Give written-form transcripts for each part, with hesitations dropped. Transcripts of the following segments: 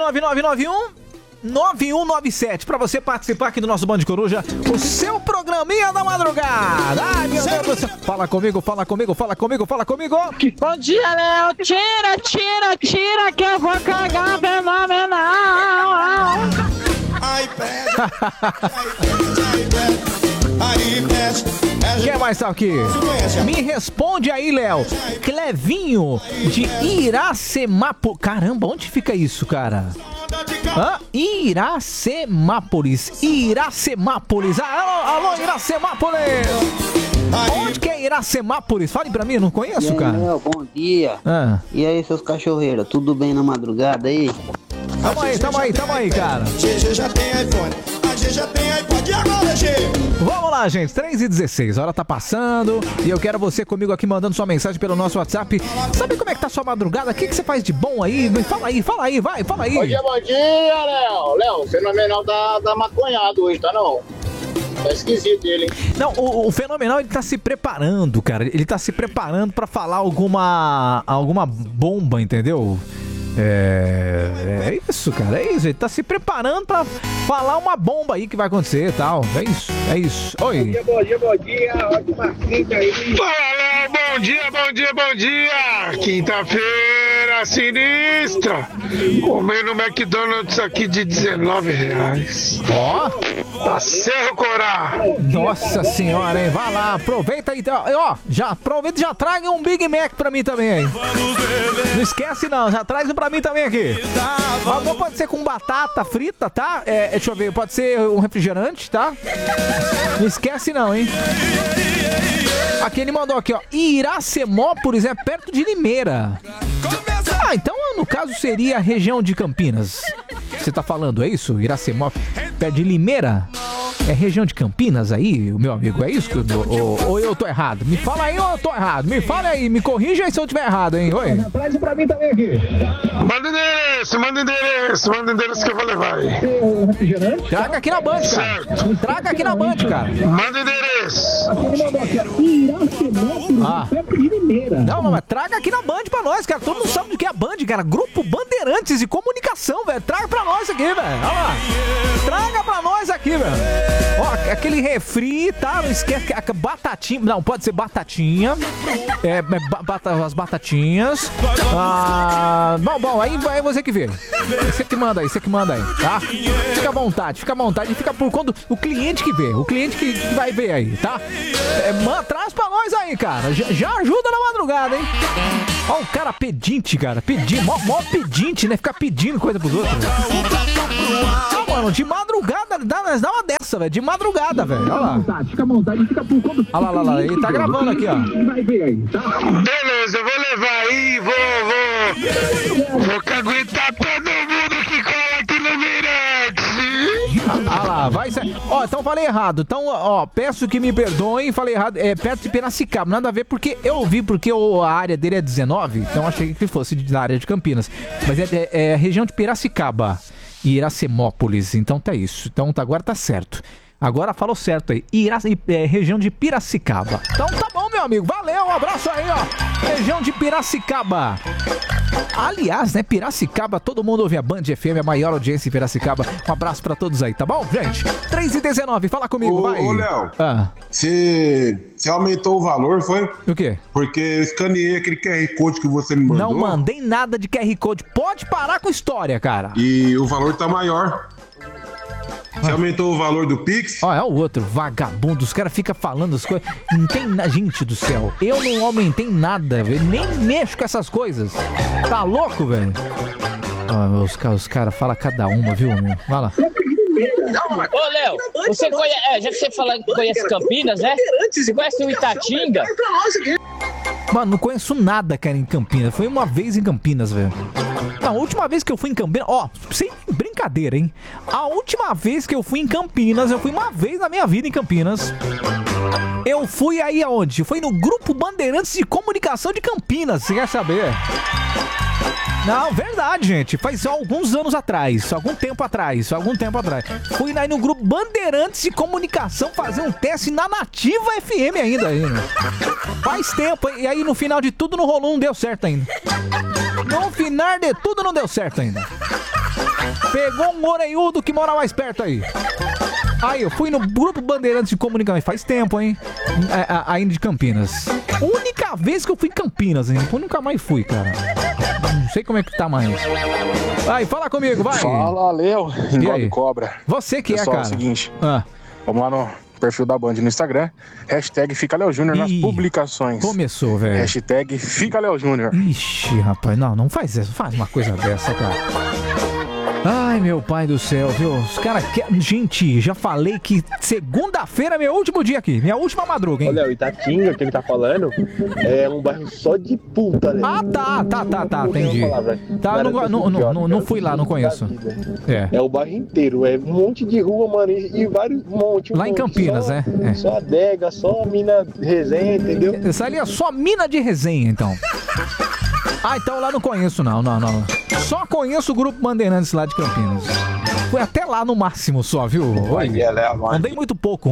99991-9197 pra você participar aqui do nosso Band Coruja, o seu programinha da madrugada. Ai, meu Deus do céu. Fala comigo. Bom dia, Léo. Tira que eu vou cagar fenomenal. Quem mais tá aqui? Me responde aí, Léo. Clevinho de Iracemápolis. Caramba, onde fica isso, cara? Iracemápolis. Alô, Iracemápolis. Onde que é Iracemápolis? Fale pra mim, eu não conheço, cara. Léo, bom dia. E aí, seus cachorreiros, tudo bem na madrugada aí? Tamo aí, cara. GG já tem iPhone, a G já tem iPod, e agora, G? Vamos lá, gente, 3h16, a hora tá passando e eu quero você comigo aqui mandando sua mensagem pelo nosso WhatsApp. Sabe como é que tá sua madrugada? O que você faz de bom aí? Fala aí. Bom dia, Léo. Léo, o fenomenal tá maconhado hoje, tá não? Tá esquisito ele, hein? Não, o fenomenal, ele tá se preparando, cara. Ele tá se preparando pra falar alguma bomba, entendeu? É isso, cara, é isso. Ele tá se preparando pra falar uma bomba aí que vai acontecer e tal. É isso. Oi. Bom dia. Ótima quinta aí. Fala, bom dia. Quinta-feira sinistra. Comendo McDonald's aqui de R$19. Ó. Tá Cerro Corá. Nossa senhora, hein? Vai lá, aproveita aí. Aproveita e já traga um Big Mac pra mim também, hein? Não esquece não, já traz um pra mim também aqui. Agora pode ser com batata frita, tá? Deixa eu ver, pode ser um refrigerante, tá? Não esquece não, hein? Aqui ele mandou aqui, ó. Iracemápolis é perto de Limeira. Então no caso seria a região de Campinas. Você tá falando, é isso? Iracemápolis, perto de Limeira? É região de Campinas aí, o meu amigo? É isso? Ou eu tô errado? Me fala aí ou eu tô errado? Me fala aí, me corrija aí se eu tiver errado, hein? Oi? Traz pra mim também aqui. Manda endereço que eu vou levar aí. Traga aqui na Band, cara. Traga aqui na Band, cara. Manda endereço. Não, mas traga aqui na Band pra nós, cara. Todo mundo sabe do que é a Band, cara. Grupo Bandeirantes de Comunicação, velho. Traga pra nós aqui, velho. Olha lá. Traga pra nós aqui, velho. Ó, aquele refri, tá? Não esquece que batatinha. Não, pode ser batatinha. As batatinhas. Bom, aí você que vê. Você que manda aí, tá? Fica à vontade. Fica por quando o cliente que vê. O cliente que vai ver aí, tá? Traz pra nós aí, cara. Já ajuda na madrugada, hein? Ó, o cara pedinte, cara. Mó pedinte, né? Ficar pedindo coisa pros outros. Mano, de madrugada, dá uma dessa, velho. De madrugada, velho. Olha lá. Fica à vontade, fica por conta. Olha lá. Ele tá gravando aqui, ó. Vai ver aí, tá? Beleza, eu vou levar aí, vou caguetar todo mundo que cola aqui no Mirante. Olha lá, vai ser. Ó, então falei errado. Então, ó, peço que me perdoem, falei errado. É perto de Piracicaba, nada a ver, porque eu vi, porque a área dele é 19, então achei que fosse da área de Campinas. Mas é região de Piracicaba e Iracemápolis, então tá isso. Então agora tá certo. Agora falou certo aí. Região de Piracicaba. Então tá bom, meu amigo. Valeu, um abraço aí, ó. Região de Piracicaba. Aliás, né, Piracicaba, todo mundo ouve a Band FM, a maior audiência em Piracicaba. Um abraço pra todos aí, tá bom, gente? 3h19, fala comigo, vai. Ô, Léo, você aumentou o valor, foi? O quê? Porque eu escaneei aquele QR Code que você me mandou. Não mandei nada de QR Code. Pode parar com história, cara. E o valor tá maior. Você aumentou o valor do Pix? Ó, é o outro, vagabundo. Os caras ficam falando as coisas. Não tem nada. Gente do céu, eu não aumentei nada, velho. Nem mexo com essas coisas. Tá louco, velho? Ó, os caras falam cada uma, viu, amor? Vai lá. Ô, Léo, você conhece, já que você fala que conhece Campinas, né? Você conhece o Itatinga? Mano, não conheço nada, cara, em Campinas. Foi uma vez em Campinas, velho. A última vez que eu fui em Campinas... Ó, sem brincadeira, hein? A última vez que eu fui em Campinas, eu fui uma vez na minha vida em Campinas. Eu fui aí aonde? Foi no Grupo Bandeirantes de Comunicação de Campinas, você quer saber? Não, verdade, gente. Faz alguns anos atrás, algum tempo atrás. Fui aí no Grupo Bandeirantes de Comunicação fazer um teste na Nativa FM ainda. Faz tempo, e aí no final de tudo não rolou, não deu certo ainda. No final de tudo não deu certo ainda. Pegou um orelhudo que mora mais perto aí. Aí, eu fui no Grupo Bandeirantes de Comunicação. Faz tempo, hein? Ainda de Campinas. Única vez que eu fui em Campinas, hein? Eu nunca mais fui, cara. Não sei como é que tá mais. Vai, fala comigo, vai. Fala, Léo. Engole cobra. Você que pessoal, cara. É o seguinte. Vamos lá no perfil da Band no Instagram. Hashtag Fica Léo Júnior nas publicações. Começou, velho. Hashtag Fica Léo Júnior. Ixi, rapaz. Não faz isso. Faz uma coisa dessa, cara. Ai, meu pai do céu, viu? Os caras querem... Gente, já falei que segunda-feira é meu último dia aqui. Minha última madruga, hein? Olha, o Itatinga que ele tá falando é um bairro só de puta, né? Ah, tá, entendi. Tá, não fui lá, não conheço. É o bairro inteiro, é um monte de rua, mano, e vários monte. Lá em Campinas, né? Só adega, só mina resenha, entendeu? Essa ali é só mina de resenha, então. Ah, então lá não conheço, não. Só conheço o Grupo Bandeirantes lá de Campinas. Foi até lá no máximo só, viu? Andei muito pouco.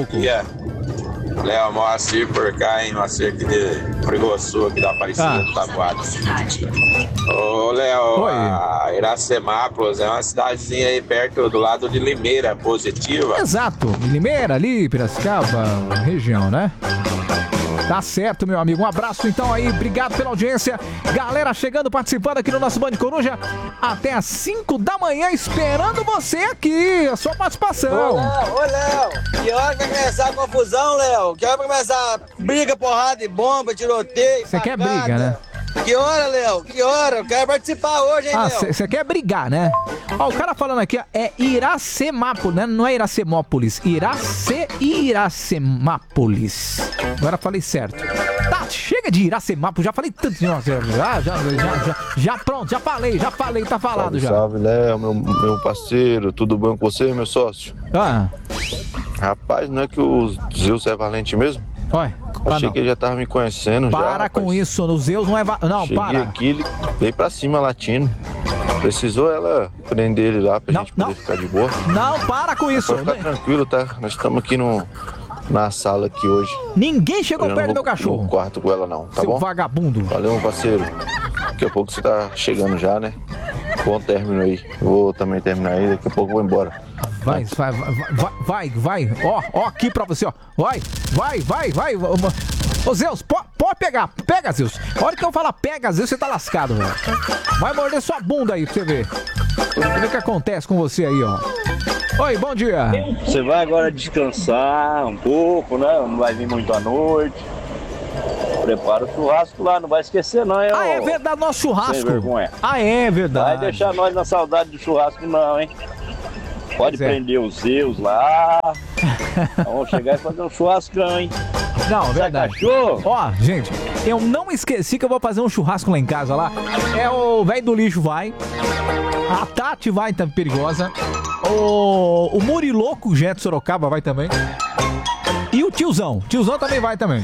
Léo, Moacir por cá, hein? Moacir aqui de Frigosul, aqui da Aparecida do Tabuado. Ô, Léo, a Iracemápolis é uma cidadezinha aí perto do lado de Limeira, Positiva. Exato, Limeira ali, Piracicaba, região, né? Tá certo, meu amigo. Um abraço então aí, obrigado pela audiência. Galera chegando, participando aqui no nosso Band Coruja. Até às 5 da manhã, esperando você aqui, a sua participação. Ô, Léo, que hora que vai começar a confusão, Léo? Que hora vai começar briga, porrada e bomba, tiroteio, Você quer briga, né? Que hora, Léo? Que hora? Eu quero participar hoje, hein, Léo? Você quer brigar, né? Ó, o cara falando aqui, ó, é Iracemápolis, né? Não é Iracemópolis. Iracemápolis. Agora falei certo. Tá, chega de Iracemápolis, já falei tanto. Já pronto, já falei, tá falado já. Salve, Léo, meu parceiro, tudo bom com você, meu sócio? Rapaz, não é que o Zeus é valente mesmo? Achei que ele já tava me conhecendo. Para com isso, no Zeus não é... Não, cheguei para. Aqui, ele veio pra cima latindo. Precisou ela prender ele lá pra gente poder ficar de boa. Não, para com isso. Pode ficar tranquilo, tá? Nós estamos aqui na sala aqui hoje. Ninguém chegou perto do meu cachorro. No quarto com ela não, tá Seu bom? Vagabundo. Valeu, meu parceiro. Daqui a pouco você tá chegando já, né? Bom término aí. Vou também terminar aí, daqui a pouco eu vou embora. Vai. Ó, aqui pra você, ó. Vai. Ô, Zeus, pode pegar. Pega, Zeus. A hora que eu falar pega, Zeus, você tá lascado, velho. Vai morder sua bunda aí pra você ver. O que acontece com você aí, ó. Oi, bom dia. Você vai agora descansar um pouco, né? Não vai vir muito à noite. Prepara o churrasco lá, não vai esquecer não, hein? É verdade, nosso churrasco. Sem vergonha. É verdade. Vai deixar nós na saudade do churrasco não, hein? Pode prender os Zeus lá. Vamos chegar e fazer um churrascão, hein? Não, verdade. Ó, gente, eu não esqueci que eu vou fazer um churrasco lá em casa lá. É o velho do lixo vai. A Tati vai, tá perigosa. O Muriloco, Jeto Sorocaba vai também. E o tiozão. Tiozão também vai também.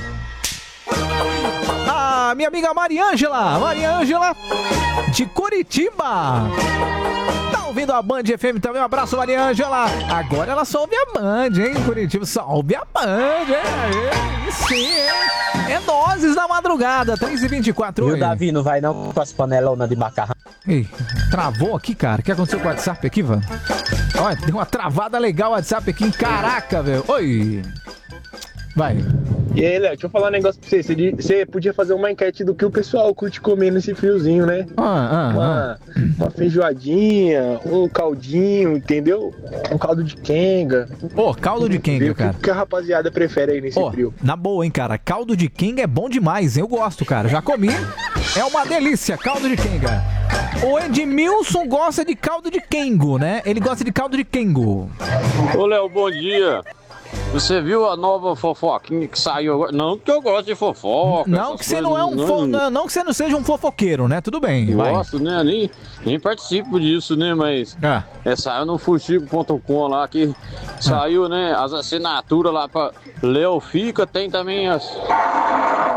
A minha amiga Mariângela de Curitiba. Tá ouvindo a Band FM também? Um abraço, Mariângela. Agora ela só ouve a Band, hein, Curitiba? Só ouve a Band, hein? Sim, hein? É nozes na madrugada, 3h24. E o Davi não vai não com as panelonas de macarrão? Ei, travou aqui, cara. O que aconteceu com o WhatsApp aqui, velho? Olha, deu uma travada legal o WhatsApp aqui. Caraca, velho. Oi. Vai. E aí, Léo, deixa eu falar um negócio pra você. Você podia fazer uma enquete do que o pessoal curte comer nesse friozinho, né? Uma feijoadinha, um caldinho, entendeu? Um caldo de quenga. Caldo de quenga, cara. O que a rapaziada prefere aí nesse frio? Na boa, hein, cara. Caldo de quenga é bom demais. Eu gosto, cara. Já comi. É uma delícia, caldo de quenga. O Edmilson gosta de caldo de quengo, né? Ele gosta de caldo de quengo. Ô, Léo, bom dia. Você viu a nova fofoquinha que saiu agora? Não que eu gosto de fofoca. Não que você não é não que você não seja um fofoqueiro, né? Tudo bem. Gosto, né? Nem participo disso, né? Mas saiu no fuxico.com lá que saiu, né? As assinaturas lá pra Léo Fica, tem também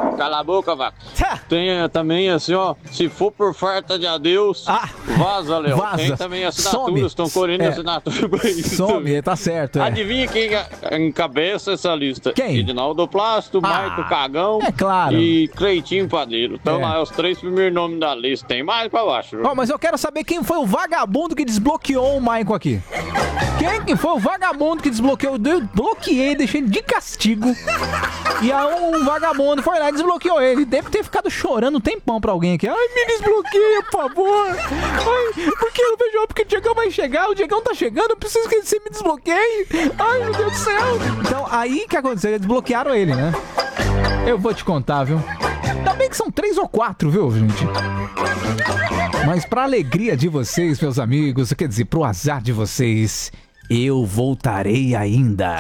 Cala a boca, vaca. Tem também assim, ó. Se for por farta de adeus, vaza, Léo. Vaza. Tem também assinaturas, estão correndo assinatura pra isso. Some, tá certo. Adivinha quem encabeça essa lista? Quem? Edinaldo Plástico, Maico Cagão claro. e Cleitinho Padeiro. Então lá, os 3 primeiros nomes da lista. Tem mais pra baixo. Mas eu quero saber quem foi o vagabundo que desbloqueou o Maicon aqui. Quem que foi o vagabundo que desbloqueou? Eu bloqueei, deixei ele de castigo. E aí um vagabundo foi lá e desbloqueou ele. Deve ter ficado chorando um tempão pra alguém aqui. Ai, me desbloqueia, por favor. Ai, porque eu vejo porque o Diegão vai chegar. O Diegão tá chegando, eu preciso que você me desbloqueie. Ai, meu Deus do céu. Então, aí que aconteceu? Eles desbloquearam ele, né? Eu vou te contar, viu? Ainda bem que são 3 ou 4, viu, gente? Mas pra alegria de vocês, meus amigos, quer dizer, pro azar de vocês, eu voltarei ainda.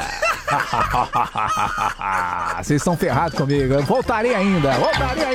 Vocês estão ferrados comigo. Eu voltarei ainda. Vou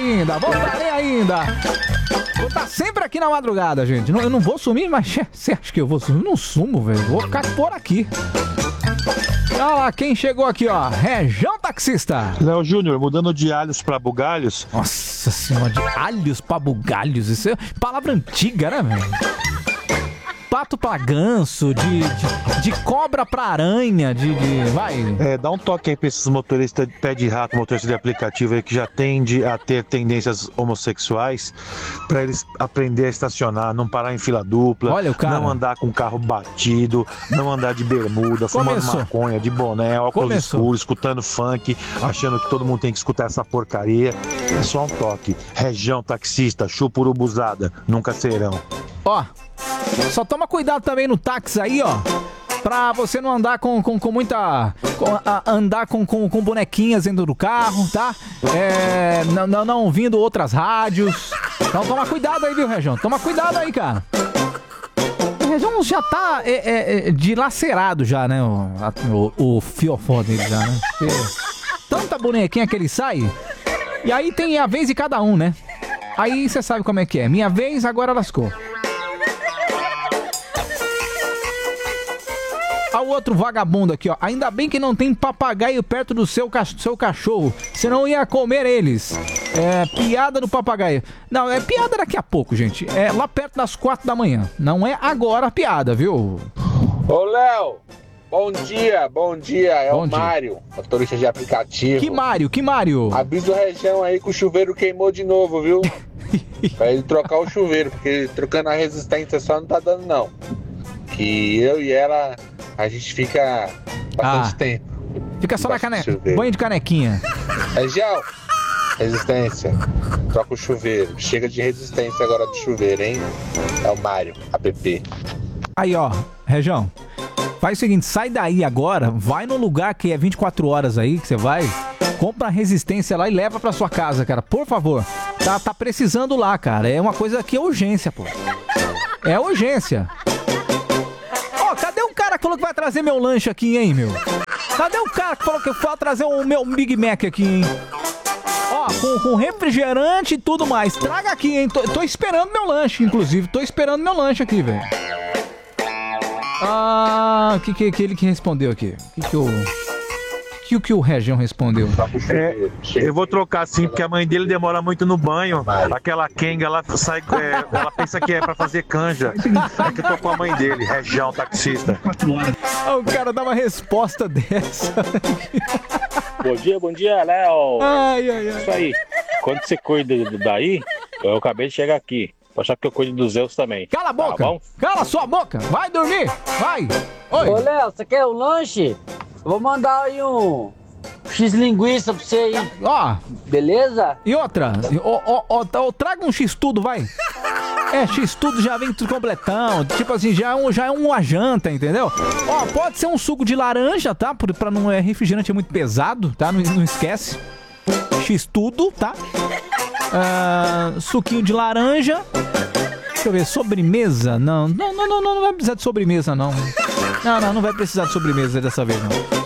estar sempre aqui na madrugada, gente. Eu não vou sumir, mas você acha que eu vou sumir? Eu não sumo, velho. Vou ficar por aqui. Olha lá, quem chegou aqui, ó. Região Taxista. Léo Júnior, mudando de alhos pra bugalhos. Nossa senhora, de alhos pra bugalhos. Isso é palavra antiga, né, velho? Pato pra ganso, de cobra pra aranha, vai. Dá um toque aí pra esses motoristas de pé de rato, motoristas de aplicativo aí que já tende a ter tendências homossexuais, pra eles aprender a estacionar, não parar em fila dupla. Olha o cara. Não andar com carro batido, não andar de bermuda, fumando maconha, de boné, óculos escuros, escutando funk, achando que todo mundo tem que escutar essa porcaria. É só um toque. Região Taxista, chupa urubuzada, nunca serão. Ó, só toma cuidado também no táxi aí, ó. Pra você não andar com muita... andar com bonequinhas dentro do carro, tá? Não ouvindo outras rádios. Então toma cuidado aí, viu, Região? Toma cuidado aí, cara. O Região já tá dilacerado já, né? O fiofó dele já, né? Porque tanta bonequinha que ele sai. E aí tem a vez de cada um, né? Aí você sabe como é que é. Minha vez, agora lascou. Olha o outro vagabundo aqui, ó. Ainda bem que não tem papagaio perto do seu cachorro. Senão ia comer eles. Piada do papagaio. Não, é piada daqui a pouco, gente. É lá perto das 4 da manhã. Não é agora a piada, viu? Ô, Léo. Bom dia. É o Mário, motorista de aplicativo. Que Mário? Avisa o Região aí que o chuveiro queimou de novo, viu? Pra ele trocar o chuveiro, porque trocando a resistência só não tá dando, não. Que eu e ela, a gente fica bastante tempo. Fica só na caneca. Banho de canequinha. Região, resistência. Troca o chuveiro. Chega de resistência agora do chuveiro, hein? É o Mário, app. Aí, ó, Região. Faz o seguinte, sai daí agora, vai no lugar que é 24 horas aí, que você vai, compra a resistência lá e leva pra sua casa, cara, por favor. Tá precisando lá, cara, é uma coisa que é urgência, pô. É urgência. Ó, cadê o cara que falou que vai trazer meu lanche aqui, hein, meu? Cadê o cara que falou que vai trazer o meu Big Mac aqui, hein? Ó, com refrigerante e tudo mais. Traga aqui, hein? Tô esperando meu lanche, inclusive. Tô esperando meu lanche aqui, velho. O que ele que respondeu aqui? O que o Região respondeu? Eu vou trocar sim, porque a mãe dele demora muito no banho. Aquela Kenga, ela sai, ela pensa que é pra fazer canja. É que eu tô com a mãe dele, Região Taxista. O cara dá uma resposta dessa. Bom dia, Léo. Ai. Isso aí. Quando você cuida daí, eu acabei de chegar aqui. Achar que eu cuido dos Zeus também. Cala a boca! Tá bom? Cala sua boca! Vai dormir! Vai! Oi! Ô, Léo, você quer um lanche? Vou mandar aí um X-linguiça pra você aí. Ó! Beleza? E outra, traga um X-tudo, vai! X-tudo já vem tudo completão. Tipo assim, já é uma janta, entendeu? Ó, pode ser um suco de laranja, tá? Pra não refrigerante é muito pesado, tá? Não esquece. X-tudo, tá? Suquinho de laranja. Deixa eu ver, sobremesa? Não vai precisar de sobremesa, não. Não vai precisar de sobremesa dessa vez, não. Então é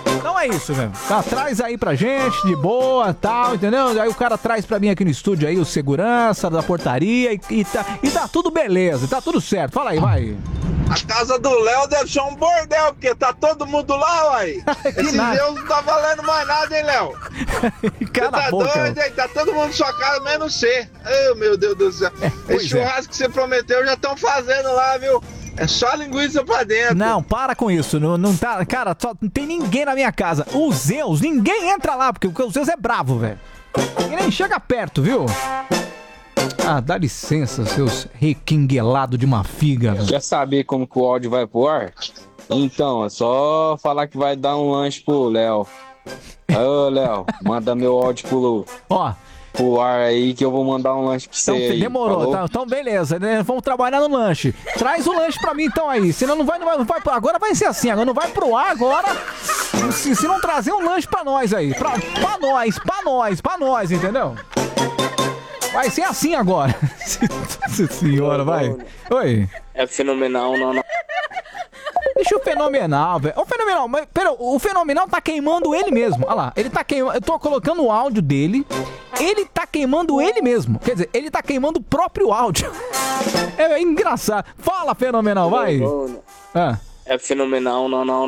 isso, velho. Tá, traz aí pra gente, de boa, tal, entendeu? Aí o cara traz pra mim aqui no estúdio aí o segurança da portaria e tá tudo beleza, tá tudo certo. Fala aí, vai. A casa do Léo deve ser um bordel, porque tá todo mundo lá, uai. Esse Deus não tá valendo mais nada, hein, Léo? Cala tá a boca, doido, hein? Tá todo mundo em sua casa, menos você. Ai, meu Deus do céu. Esse churrasco que você prometeu já estão fazendo lá, viu? É só linguiça pra dentro. Não, para com isso. Não tá. Cara, só não tem ninguém na minha casa. O Zeus, ninguém entra lá, porque o Zeus é bravo, velho. Ele nem chega perto, viu? Ah, dá licença, seus requinguelados de uma figa. Quer saber como que o áudio vai pro ar? Então, é só falar que vai dar um lanche pro Léo. Ô, Léo, manda meu áudio pro ar aí que eu vou mandar um lanche pra você aí. Demorou, tá, então beleza, né? Vamos trabalhar no lanche. Traz o lanche pra mim então aí, senão não vai, agora vai ser assim, agora não vai pro ar agora, se não trazer um lanche pra nós aí, pra nós, entendeu? Vai ser assim agora. Nossa senhora, vai. Oi. É fenomenal, não. Deixa o Fenomenal, velho. O Fenomenal, mas pera, o Fenomenal tá queimando ele mesmo. Olha lá, ele tá queimando. Eu tô colocando o áudio dele. Ele tá queimando ele mesmo. Quer dizer, ele tá queimando o próprio áudio. É engraçado. Fala, Fenomenal, vai. É fenomenal, não.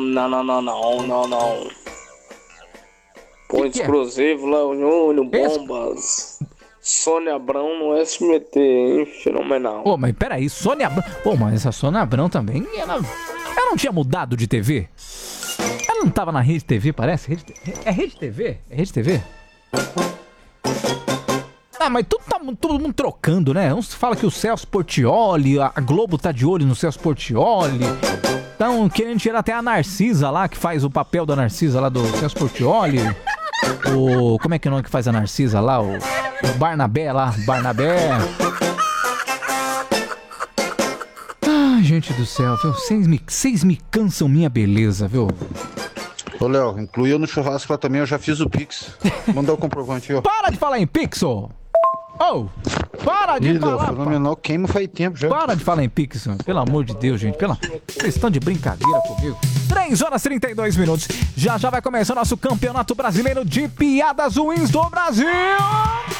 Ponto exclusivo, Léo Júnior, bombas. Sônia Abrão no SBT, hein? Fenomenal. Pô, mas peraí, Sônia Abrão. Pô, mas essa Sônia Abrão também, ela não tinha mudado de TV? Ela não tava na Rede TV, parece? É Rede TV? É Rede TV? Ah, mas todo mundo trocando, né? Uns falam que o Celso Portiolli, a Globo tá de olho no Celso Portiolli. Estão querendo tirar até a Narcisa lá, que faz o papel da Narcisa lá do Celso Portiolli. Como é que é o nome que faz a Narcisa lá? O Barnabé lá, Barnabé. Ai, gente do céu, viu? Vocês me cansam minha beleza, viu? Ô, Léo, inclui eu no churrasco lá também, eu já fiz o Pix. Mandar o comprovante, ó. Para de falar em Pix, ô! Oh, para de falar! Fenomenal, queima faz tempo já. Para de falar em Pix, pelo amor de Deus, gente. Vocês estão de brincadeira comigo. 3 horas e 32 minutos. Já vai começar o nosso Campeonato Brasileiro de Piadas Ruins do Brasil.